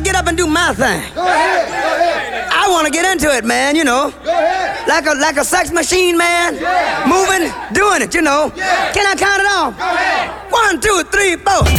get up and do my thing. Go ahead. I want to get into it, man, you know. Go ahead. Like a sex machine, man. Yeah. Moving, doing it, you know. Yeah. Can I count it off? Go ahead. 1, 2, 3, 4.